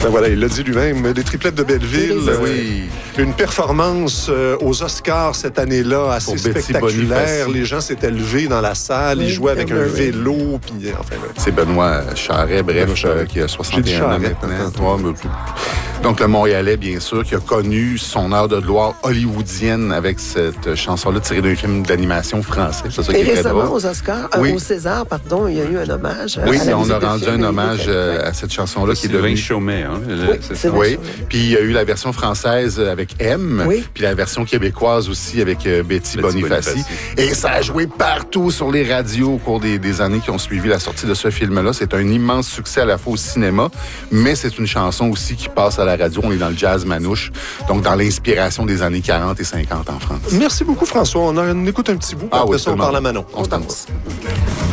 Ben voilà, il l'a dit lui-même, les triplettes de Belleville. Oui. Une performance aux Oscars cette année-là assez Pour Betty spectaculaire. Bonifaci. Les gens s'étaient levés dans la salle, ils jouaient avec un vélo, puis enfin... C'est Benoît Charret, bref, qui a 61 ans maintenant. Donc, le Montréalais, bien sûr, qui a connu son heure de gloire hollywoodienne avec cette chanson-là tirée d'un film d'animation français. C'est ça qui est très drôle. Aux Oscars, au César, pardon, il y a eu un hommage. Oui, on a rendu un hommage à cette chanson-là qui est devenue... Chaumet, hein? Oui, puis il y a eu la version française avec M, puis la version québécoise aussi avec Betty Bonifaci. Et ça a joué partout sur les radios au cours des années qui ont suivi la sortie de ce film-là. C'est un immense succès à la fois au cinéma, mais c'est une chanson aussi qui passe à la radio. On est dans le jazz manouche, donc dans l'inspiration des années 40 et 50 en France. Merci beaucoup, François. On écoute un petit bout, puis après ça, on parle à Manon. On se danse.